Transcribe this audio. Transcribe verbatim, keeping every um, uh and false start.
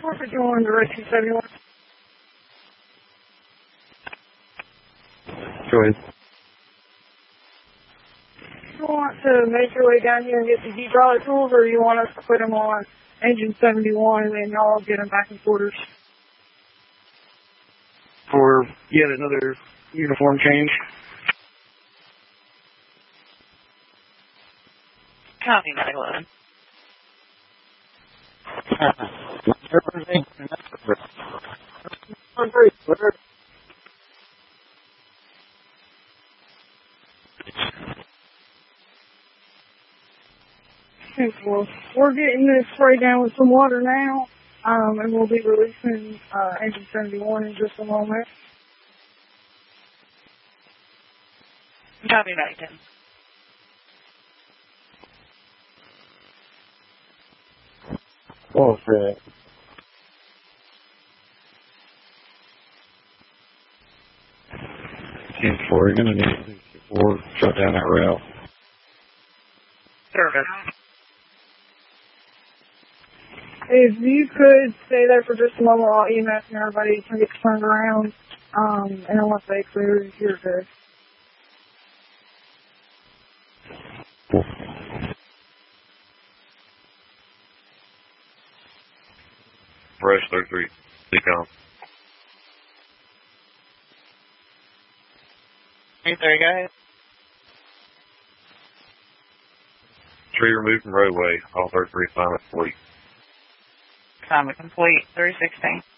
What are you on direction seventy-one? Go ahead. You want to make your way down here and get the hydraulic tools, or you want us to put them on engine seventy-one and then y'all get them back in quarters? For yet another uniform change. Copy, nine eleven. Everything. Well, we're getting this sprayed down with some water now, um, and we'll be releasing uh, engine seventy-one in just a moment. Copy, nine ten. Oh, shit. ten four, you're going to need to shut down that route. Service. If you could stay there for just a moment while E M S and everybody can get turned around, um, and then once they clear, you're good. Rush thirty-three. Decom. Hey, there, guys. Tree removed from roadway. All thirty-three assignment complete. Assignment complete. three sixteen.